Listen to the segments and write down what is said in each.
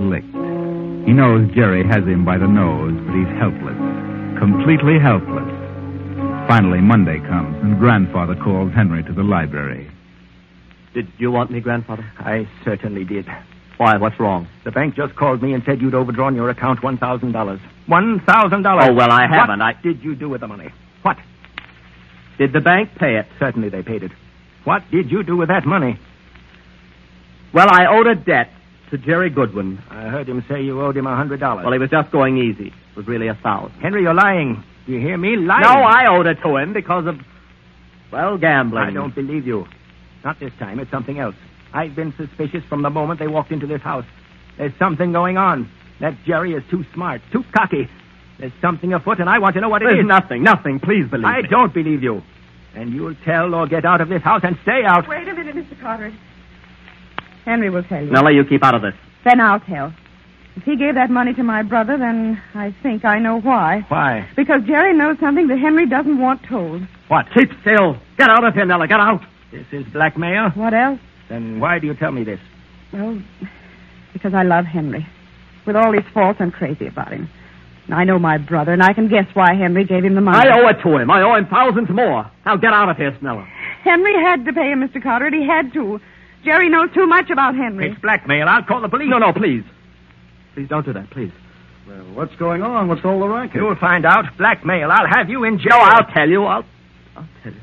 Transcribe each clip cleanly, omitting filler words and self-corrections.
licked. He knows Jerry has him by the nose, but he's helpless. Completely helpless. Finally, Monday comes, and Grandfather calls Henry to the library. Did you want me, Grandfather? I certainly did. Why, what's wrong? The bank just called me and said you'd overdrawn your account $1,000. $1,000. Oh, well, I haven't. What did you do with the money? What? Did the bank pay it? Certainly they paid it. What did you do with that money? Well, I owed a debt to Jerry Goodwin. I heard him say you owed him $100. Well, he was just going easy. It was really $1,000. Henry, you're lying. Do you hear me? Lying. No, I owed it to him because of, well, gambling. I don't believe you. Not this time. It's something else. I've been suspicious from the moment they walked into this house. There's something going on. That Jerry is too smart, too cocky. There's something afoot, and I want to know what it is. Nothing. Please believe me. I don't believe you. And you'll tell or get out of this house and stay out. Wait a minute, Mr. Carteret. Henry will tell you. Nellie, you keep out of this. Then I'll tell. If he gave that money to my brother, then I think I know why. Why? Because Jerry knows something that Henry doesn't want told. What? Keep still. Get out of here, Nellie. Get out. This is blackmail? What else? Then why do you tell me this? Well, because I love Henry. With all his faults, I'm crazy about him. And I know my brother, and I can guess why Henry gave him the money. I owe it to him. I owe him thousands more. Now get out of here, Snella. Henry had to pay him, Mr. Carteret. He had to. Jerry knows too much about Henry. It's blackmail. I'll call the police. No, please. Please don't do that, please. Well, what's going on? What's all the racket? You'll find out. Blackmail. I'll have you in jail. No, I'll tell you. I'll tell you.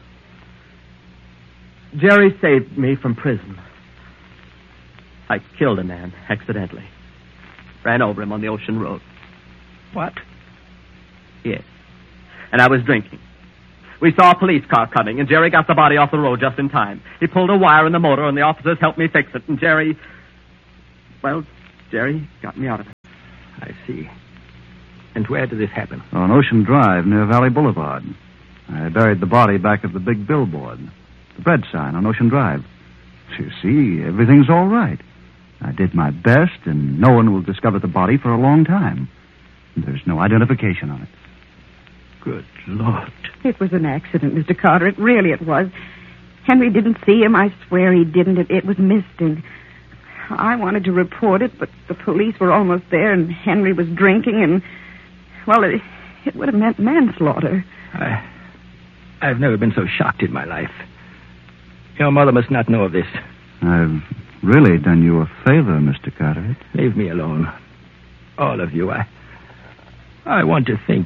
Jerry saved me from prison. I killed a man accidentally. Ran over him on the ocean road. What? Yes. And I was drinking. We saw a police car coming, and Jerry got the body off the road just in time. He pulled a wire in the motor, and the officers helped me fix it. And Jerry got me out of it. I see. And where did this happen? On Ocean Drive near Valley Boulevard. I buried the body back of the big billboard. The bread sign on Ocean Drive. So you see, everything's all right. I did my best, and no one will discover the body for a long time. There's no identification on it. Good Lord. It was an accident, Mr. Carteret. Really it was. Henry didn't see him. I swear he didn't. It was misting. I wanted to report it, but the police were almost there, and Henry was drinking, and, well, it would have meant manslaughter. I've never been so shocked in my life. Your mother must not know of this. I've really done you a favor, Mr. Carteret. Leave me alone. All of you. I want to think.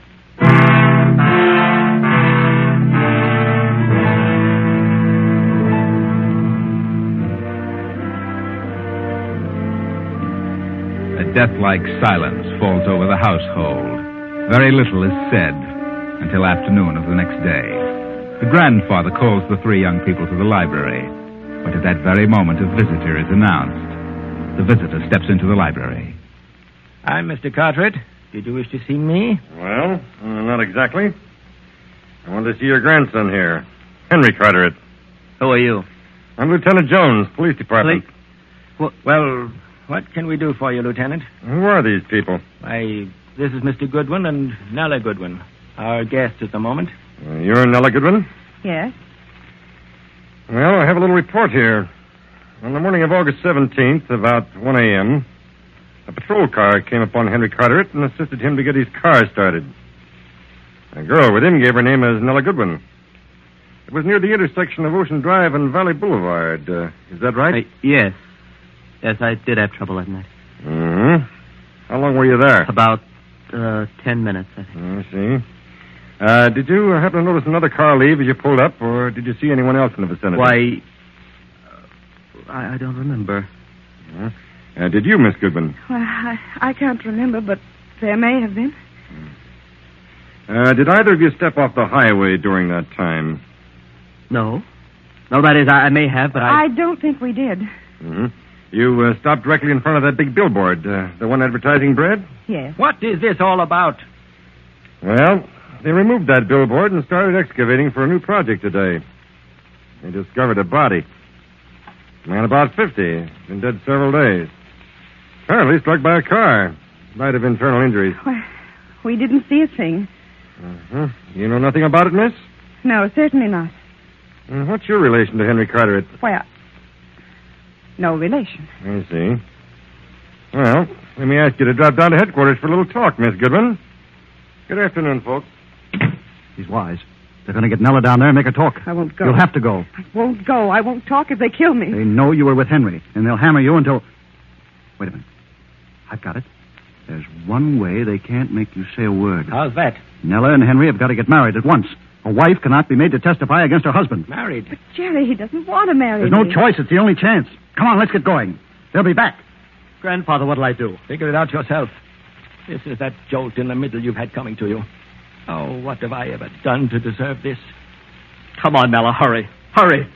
A death-like silence falls over the household. Very little is said until afternoon of the next day. The grandfather calls the three young people to the library, but at that very moment a visitor is announced. The visitor steps into the library. I'm Mr. Carteret. Did you wish to see me? Well, not exactly. I want to see your grandson here, Henry Carteret. Who are you? I'm Lieutenant Jones, Police Department. Well, what can we do for you, Lieutenant? Who are these people? This is Mr. Goodwin and Nella Goodwin, our guests at the moment. You're Nella Goodwin? Yes? Well, I have a little report here. On the morning of August 17th, about 1 a.m., a patrol car came upon Henry Carteret and assisted him to get his car started. A girl with him gave her name as Nella Goodwin. It was near the intersection of Ocean Drive and Valley Boulevard. Is that right? Yes. Yes, I did have trouble that night. Mm-hmm. How long were you there? About 10 minutes, I think. I see. Did you happen to notice another car leave as you pulled up, or did you see anyone else in the vicinity? Why, I don't remember. Did you, Miss Goodwin? Well, I can't remember, but there may have been. Did either of you step off the highway during that time? No. No, that is, I may have, but I don't think we did. Mm-hmm. You stopped directly in front of that big billboard, the one advertising bread? Yes. What is this all about? Well, they removed that billboard and started excavating for a new project today. They discovered a body. A man about 50. Been dead several days. Apparently struck by a car. Might have internal injuries. Well, we didn't see a thing. Uh-huh. You know nothing about it, miss? No, certainly not. What's your relation to Henry Carteret? Well, no relation. I see. Well, Let me ask you to drop down to headquarters for a little talk, Miss Goodwin. Good afternoon, folks. He's wise. They're going to get Nella down there and make her talk. I won't go. You'll have to go. I won't go. I won't talk if they kill me. They know you were with Henry, and they'll hammer you until... Wait a minute. I've got it. There's one way they can't make you say a word. How's that? Nella and Henry have got to get married at once. A wife cannot be made to testify against her husband. Married? But, Jerry, he doesn't want to marry There's me. no choice. It's the only chance. Come on, let's get going. They'll be back. Grandfather, what'll I do? Figure it out yourself. This is that jolt in the middle you've had coming to you. Oh, what have I ever done to deserve this? Come on, Nella, hurry. Hurry.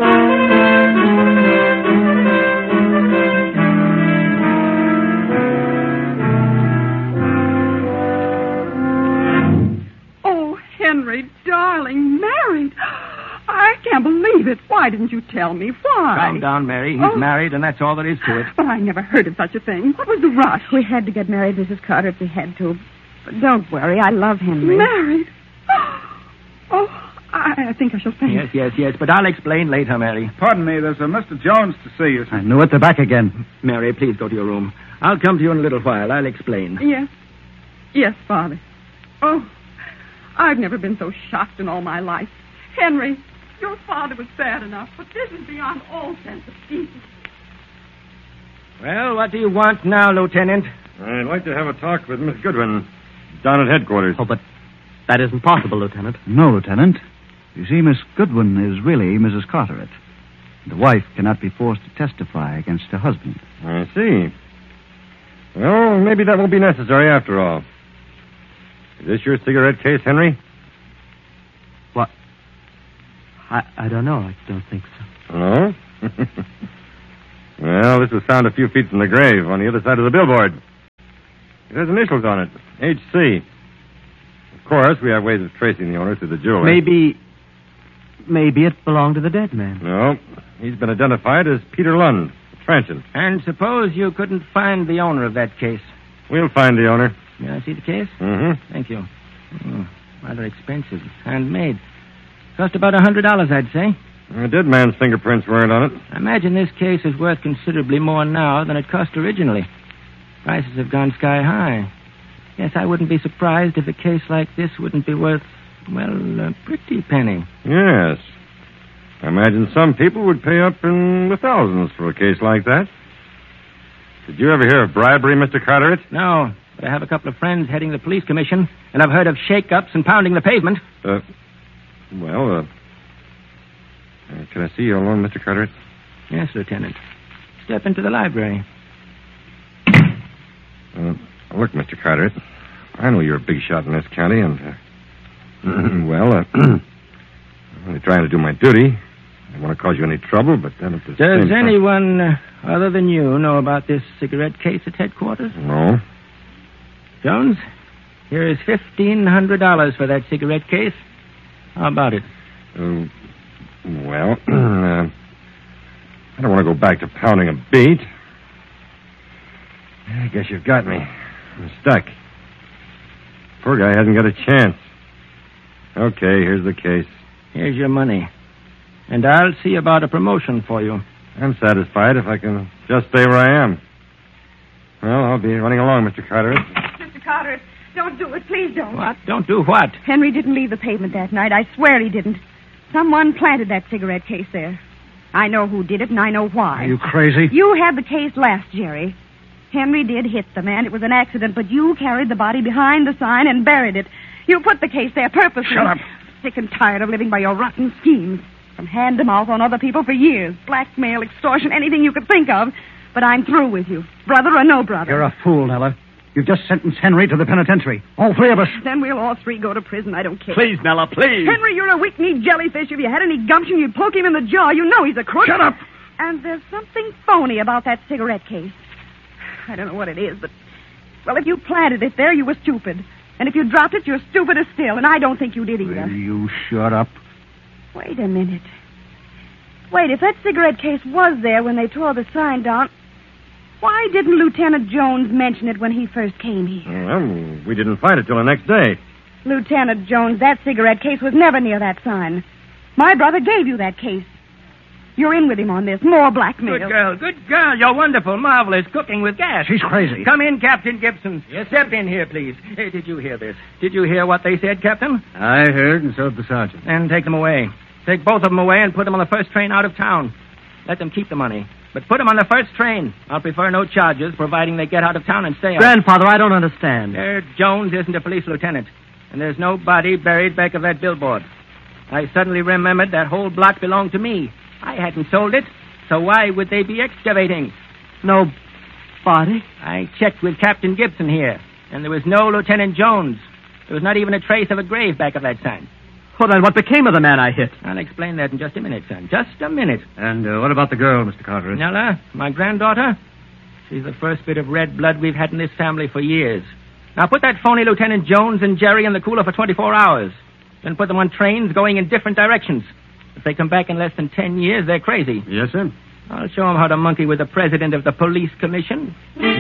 Oh, Henry, darling, married. I can't believe it. Why didn't you tell me? Why? Calm down, Mary. He's Oh. married, and that's all there is to it. But I never heard of such a thing. What was the rush? We had to get married, Mrs. Carter, if we had to. But don't worry, I love Henry. Married? Oh, I think I shall faint. Yes, but I'll explain later, Mary. Pardon me, there's a Mr. Jones to see you. I knew it. They're back again. Mary, please go to your room. I'll come to you in a little while. I'll explain. Yes. Yes, Father. Oh, I've never been so shocked in all my life. Henry, your father was bad enough, but this is beyond all sense of decency. Well, what do you want now, Lieutenant? I'd like to have a talk with Miss Goodwin down at headquarters. Oh, but that isn't possible, Lieutenant. No, Lieutenant. You see, Miss Goodwin is really Mrs. Carteret. The wife cannot be forced to testify against her husband. I see. Well, maybe that won't be necessary after all. Is this your cigarette case, Henry? What? I don't know. I don't think so. No? Well, this was found a few feet from the grave on the other side of the billboard. It has initials on it. H.C. Of course, we have ways of tracing the owner through the jeweler. Maybe it belonged to the dead man. No. He's been identified as Peter Lund, a transient. And suppose you couldn't find the owner of that case. We'll find the owner. May I see the case? Mm-hmm. Thank you. Rather expensive. Handmade. Cost about $100, I'd say. The dead man's fingerprints weren't on it. I imagine this case is worth considerably more now than it cost originally. Prices have gone sky high. Yes, I wouldn't be surprised if a case like this wouldn't be worth, well, a pretty penny. Yes. I imagine some people would pay up in the thousands for a case like that. Did you ever hear of bribery, Mr. Carteret? No, but I have a couple of friends heading the police commission, and I've heard of shake-ups and pounding the pavement. Can I see you alone, Mr. Carteret? Yes, Lieutenant. Step into the library. Look, Mr. Carteret, I know you're a big shot in this county, and, I'm only trying to do my duty. I don't want to cause you any trouble, but then at the same Does time... anyone other than you know about this cigarette case at headquarters? No. Jones, here is $1,500 for that cigarette case. How about it? I don't want to go back to pounding a beat. I guess you've got me. I'm stuck. Poor guy hasn't got a chance. Okay, here's the case. Here's your money. And I'll see about a promotion for you. I'm satisfied if I can just stay where I am. Well, I'll be running along, Mr. Carteret. Mr. Carter, don't do it. Please don't. What? Don't do what? Henry didn't leave the pavement that night. I swear he didn't. Someone planted that cigarette case there. I know who did it, and I know why. Are you crazy? You had the case last, Jerry. Henry did hit the man. It was an accident, but you carried the body behind the sign and buried it. You put the case there purposely. Shut up. Sick and tired of living by your rotten schemes. From hand to mouth on other people for years. Blackmail, extortion, anything you could think of. But I'm through with you. Brother or no brother. You're a fool, Nella. You've just sentenced Henry to the penitentiary. All three of us. Then we'll all three go to prison. I don't care. Please, Nella, please. Henry, you're a weak-kneed jellyfish. If you had any gumption, you'd poke him in the jaw. You know he's a crook. Shut up! And there's something phony about that cigarette case. I don't know what it is, but... Well, if you planted it there, you were stupid. And if you dropped it, you're stupider still. And I don't think you did either. Will you shut up? Wait a minute. Wait, if that cigarette case was there when they tore the sign down... Why didn't Lieutenant Jones mention it when he first came here? Well, we didn't find it till the next day. Lieutenant Jones, that cigarette case was never near that sign. My brother gave you that case. You're in with him on this. More blackmail. Good girl, good girl. You're wonderful, marvelous, cooking with gas. She's crazy. Come in, Captain Gibson. Yes, step in here, please. Hey, did you hear this? Did you hear what they said, Captain? I heard, and so did the sergeant. Then take them away. Take both of them away and put them on the first train out of town. Let them keep the money. But put them on the first train. I'll prefer no charges, providing they get out of town and stay out. Grandfather, I don't understand. Jones isn't a police lieutenant, and there's no body buried back of that billboard. I suddenly remembered that whole block belonged to me. I hadn't sold it, so why would they be excavating? No body? I checked with Captain Gibson here, and there was no Lieutenant Jones. There was not even a trace of a grave back of that sign. Well, then what became of the man I hit? I'll explain that in just a minute, son. Just a minute. And what about the girl, Mr. Carteret? Nella, my granddaughter? She's the first bit of red blood we've had in this family for years. Now put that phony Lieutenant Jones and Jerry in the cooler for 24 hours. Then put them on trains going in different directions. If they come back in less than 10 years, they're crazy. Yes, sir. I'll show them how to monkey with the president of the police commission.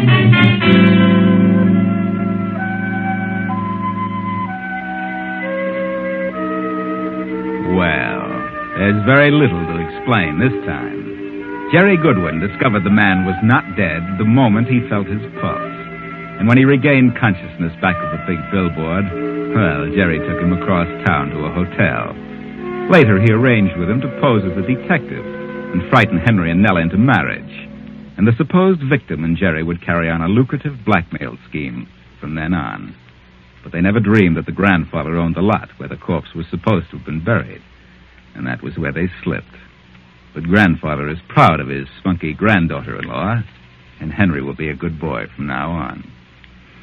Well, there's very little to explain this time. Jerry Goodwin discovered the man was not dead the moment he felt his pulse. And when he regained consciousness back of the big billboard, well, Jerry took him across town to a hotel. Later, he arranged with him to pose as a detective and frighten Henry and Nella into marriage. And the supposed victim and Jerry would carry on a lucrative blackmail scheme from then on. But they never dreamed that the grandfather owned the lot where the corpse was supposed to have been buried. And that was where they slipped. But grandfather is proud of his spunky granddaughter-in-law, and Henry will be a good boy from now on.